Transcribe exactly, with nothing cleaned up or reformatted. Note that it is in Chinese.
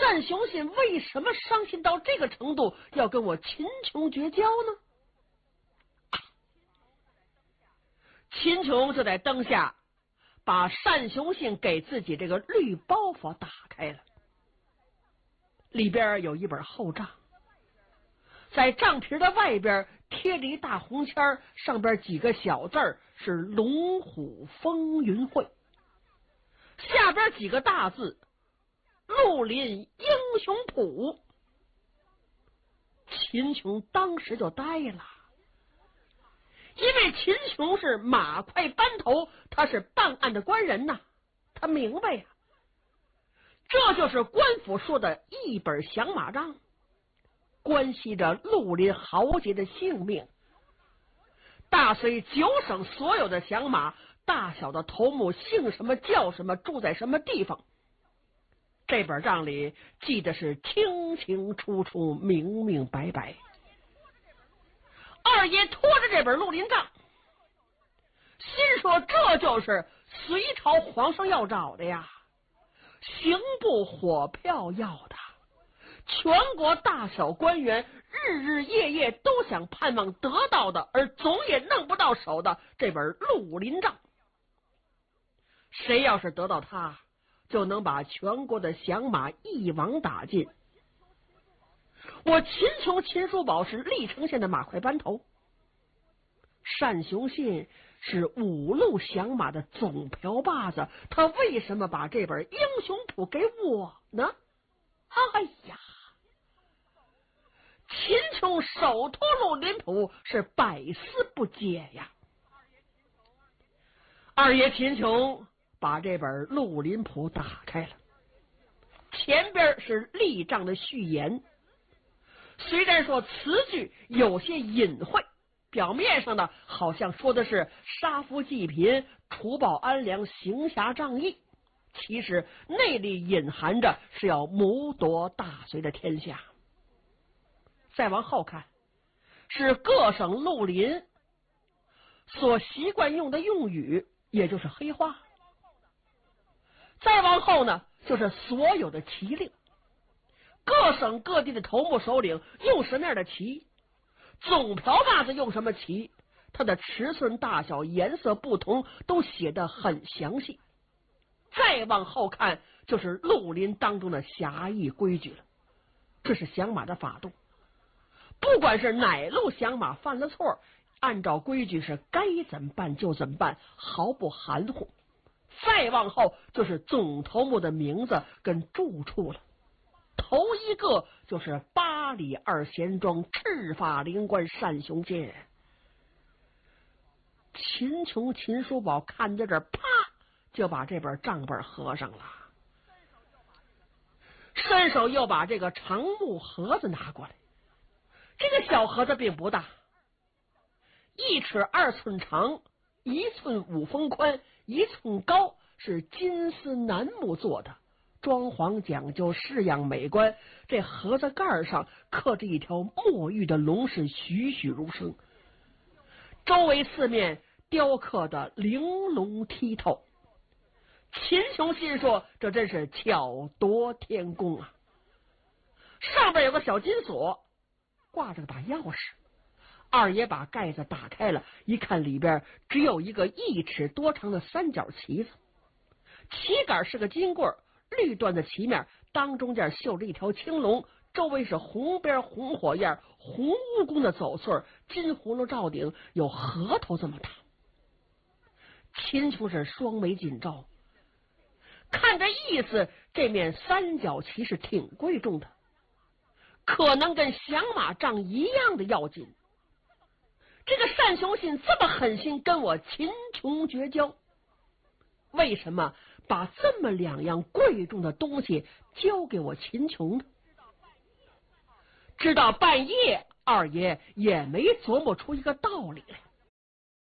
单雄信为什么伤心到这个程度，要跟我秦琼绝交呢？秦琼就在灯下把单雄信给自己这个绿包袱打开了，里边有一本厚账，在账皮的外边贴着一大红签，上边几个小字儿是龙虎风云会，下边几个大字绿林英雄谱。秦琼当时就呆了，因为秦琼是马快班头，他是办案的官人呐，他明白呀，这就是官府说的一本响马账，关系着绿林豪杰的性命。大隋九省所有的响马，大小的头目姓什么叫什么，住在什么地方，这本账里记得是清清楚楚明明白白。二爷拖着这本绿林账，心说这就是隋朝皇上要找的呀，刑部火票要的，全国大小官员日日夜夜都想盼望得到的，而总也弄不到手的这本绿林账。谁要是得到它，就能把全国的响马一网打尽。我秦琼秦叔宝是历城县的马快班头，单雄信是五路响马的总瓢把子，他为什么把这本英雄谱给我呢？哎呀，秦琼手托绿林谱是百思不解呀。二爷秦琼把这本绿林谱打开了，前边是立账的序言，虽然说词句有些隐晦，表面上呢好像说的是杀富济贫、除暴安良、行侠仗义，其实内里隐含着是要谋夺大隋的天下。再往后看，是各省绿林所习惯用的用语，也就是黑话。再往后呢，就是所有的旗令，各省各地的头目首领用什么样的旗，总瓢把子用什么旗，它的尺寸大小颜色不同，都写得很详细。再往后看，就是绿林当中的侠义规矩了，这是响马的法度，不管是哪路响马犯了错，按照规矩是该怎么办就怎么办，毫不含糊。再往后就是总头目的名字跟住处了，头一个就是八里二贤庄赤发灵官单雄信。秦琼秦叔宝看在这儿，啪就把这本账本合上了，伸手又把这个长木盒子拿过来。这个小盒子并不大，一尺二寸长，一寸五分宽，一寸高，是金丝楠木做的，装潢讲究，式样美观。这盒子盖上刻着一条墨玉的龙，是栩栩如生，周围四面雕刻的玲珑剔透。秦琼心说，这真是巧夺天工啊！上边有个小金锁，挂着把钥匙。二爷把盖子打开了，一看里边只有一个一尺多长的三角旗子，旗杆是个金棍，绿缎的旗面，当中间绣着一条青龙，周围是红边红火焰、红蜈蚣的走穗，金葫芦罩顶，有核桃这么大。秦琼是双眉紧皱，看这意思，这面三角旗是挺贵重的，可能跟响马杖一样的要紧。这个单雄信这么狠心跟我秦琼绝交，为什么把这么两样贵重的东西交给我秦琼呢？直到半夜，二爷也没琢磨出一个道理来。